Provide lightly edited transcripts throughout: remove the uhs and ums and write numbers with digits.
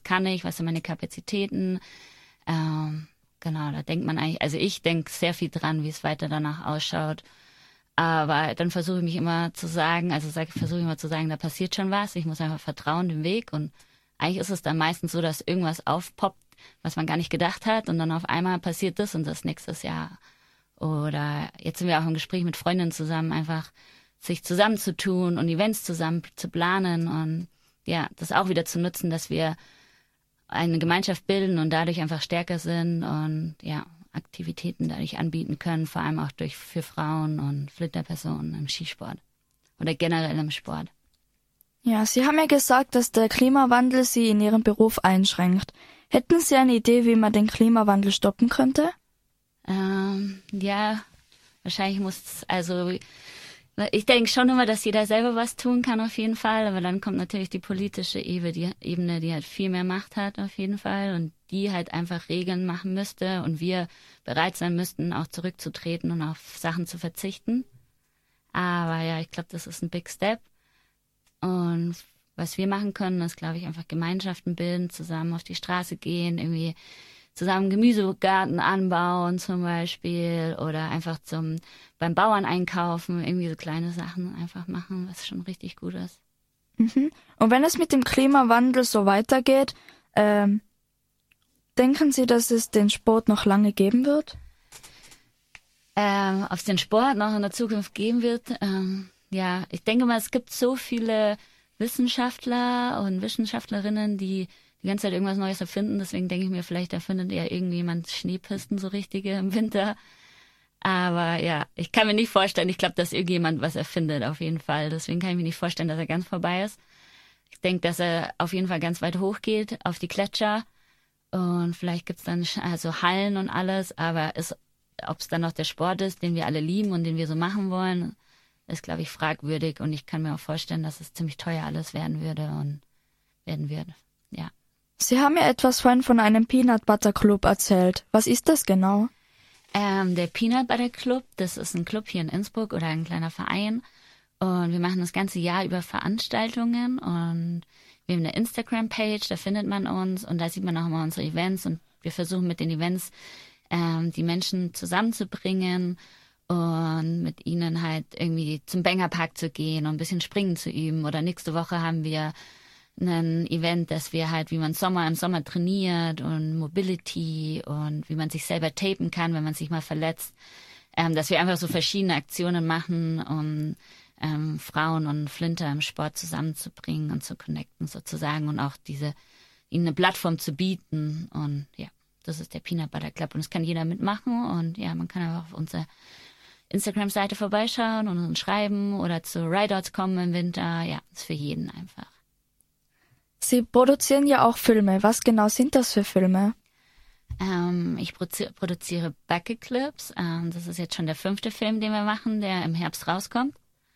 kann ich, was sind meine Kapazitäten. Genau, da denkt man eigentlich, also ich denke sehr viel dran, wie es weiter danach ausschaut. Aber dann versuche ich mich immer zu sagen, da passiert schon was, ich muss einfach vertrauen dem Weg. Und eigentlich ist es dann meistens so, dass irgendwas aufpoppt, was man gar nicht gedacht hat. Und dann auf einmal passiert das und das nächstes Jahr. Oder jetzt sind wir auch im Gespräch mit Freundinnen zusammen, einfach sich zusammenzutun und Events zusammen zu planen und ja, das auch wieder zu nutzen, dass wir eine Gemeinschaft bilden und dadurch einfach stärker sind und ja, Aktivitäten dadurch anbieten können, vor allem auch für Frauen und Flinterpersonen im Skisport oder generell im Sport. Ja, Sie haben ja gesagt, dass der Klimawandel Sie in Ihrem Beruf einschränkt. Hätten Sie eine Idee, wie man den Klimawandel stoppen könnte? Ja, wahrscheinlich ich denke schon immer, dass jeder selber was tun kann auf jeden Fall, aber dann kommt natürlich die politische Ebene, die halt viel mehr Macht hat auf jeden Fall und die halt einfach Regeln machen müsste und wir bereit sein müssten, auch zurückzutreten und auf Sachen zu verzichten. Aber ja, ich glaube, das ist ein Big Step. Und was wir machen können, ist, glaube ich, einfach Gemeinschaften bilden, zusammen auf die Straße gehen, irgendwie zusammen Gemüsegarten anbauen zum Beispiel oder einfach beim Bauern einkaufen, irgendwie so kleine Sachen einfach machen, was schon richtig gut ist. Mhm. Und wenn es mit dem Klimawandel so weitergeht, denken Sie, dass es den Sport noch lange geben wird? Ob es den Sport noch in der Zukunft geben wird, ja, ich denke mal, es gibt so viele Wissenschaftler und Wissenschaftlerinnen, die die ganze Zeit irgendwas Neues erfinden. Deswegen denke ich mir, vielleicht erfindet ja irgendjemand Schneepisten, so richtige im Winter. Aber ja, ich kann mir nicht vorstellen, ich glaube, dass irgendjemand was erfindet, auf jeden Fall. Deswegen kann ich mir nicht vorstellen, dass er ganz vorbei ist. Ich denke, dass er auf jeden Fall ganz weit hoch geht, auf die Gletscher. Und vielleicht gibt's dann also Hallen und alles. Aber ob es dann noch der Sport ist, den wir alle lieben und den wir so machen wollen, ist, glaube ich, fragwürdig. Und ich kann mir auch vorstellen, dass es ziemlich teuer alles werden wird. Ja. Sie haben ja etwas vorhin von einem Peanut Butter Club erzählt. Was ist das genau? Der Peanut Butter Club, das ist ein Club hier in Innsbruck oder ein kleiner Verein. Und wir machen das ganze Jahr über Veranstaltungen. Und wir haben eine Instagram-Page, da findet man uns. Und da sieht man auch immer unsere Events. Und wir versuchen mit den Events die Menschen zusammenzubringen und mit ihnen halt irgendwie zum Bengerpark zu gehen und ein bisschen Springen zu üben. Oder nächste Woche haben wir ein Event, dass wir halt, wie man im Sommer trainiert und Mobility und wie man sich selber tapen kann, wenn man sich mal verletzt, dass wir einfach so verschiedene Aktionen machen, um Frauen und Flinter im Sport zusammenzubringen und zu connecten sozusagen und auch ihnen eine Plattform zu bieten. Und ja, das ist der Peanut Butter Club und das kann jeder mitmachen und ja, man kann einfach auf unsere Instagram-Seite vorbeischauen und uns schreiben oder zu Rideouts kommen im Winter. Ja, ist für jeden einfach. Sie produzieren ja auch Filme. Was genau sind das für Filme? Ich produziere Bucket Clips. Das ist jetzt schon der 5. Film, den wir machen, der im Herbst rauskommt.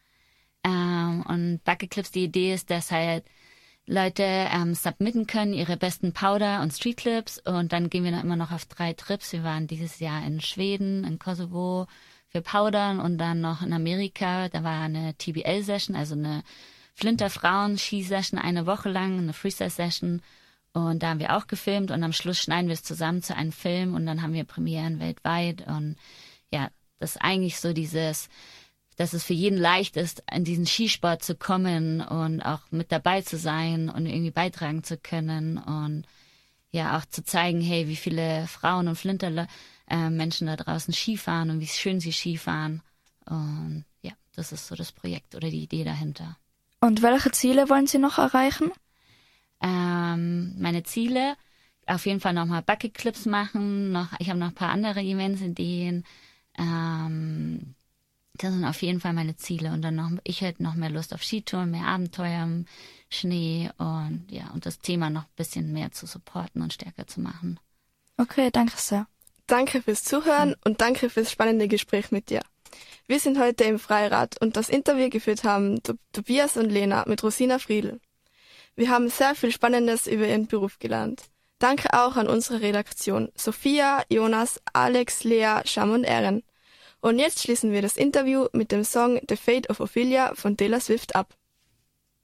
Und Bucket Clips, die Idee ist, dass halt Leute submitten können, ihre besten Powder- und Street Clips. Und dann gehen wir dann immer noch auf 3 Trips. Wir waren dieses Jahr in Schweden, in Kosovo für Powdern und dann noch in Amerika. Da war eine TBL-Session, also eine Flinter-Frauen-Ski-Session, eine Woche lang, eine Freestyle-Session. Und da haben wir auch gefilmt und am Schluss schneiden wir es zusammen zu einem Film und dann haben wir Premieren weltweit. Und ja, das ist eigentlich so dass es für jeden leicht ist, in diesen Skisport zu kommen und auch mit dabei zu sein und irgendwie beitragen zu können und ja auch zu zeigen, hey, wie viele Frauen und Flinter Menschen da draußen Skifahren und wie schön sie Skifahren. Und ja, das ist so das Projekt oder die Idee dahinter. Und welche Ziele wollen Sie noch erreichen? Meine Ziele, auf jeden Fall nochmal Bucket Clips machen. Ich habe noch ein paar andere Events-Ideen. Das sind auf jeden Fall meine Ziele. Und dann ich hätte noch mehr Lust auf Skitouren, mehr Abenteuer im Schnee und ja, und das Thema noch ein bisschen mehr zu supporten und stärker zu machen. Okay, danke sehr. Danke fürs Zuhören und danke fürs spannende Gespräch mit dir. Wir sind heute im Freirad und das Interview geführt haben Tobias und Lena mit Rosina Friedl. Wir haben sehr viel Spannendes über ihren Beruf gelernt. Danke auch an unsere Redaktion Sophia, Jonas, Alex, Lea, Sham und Erin. Und jetzt schließen wir das Interview mit dem Song The Fate of Ophelia von Taylor Swift ab.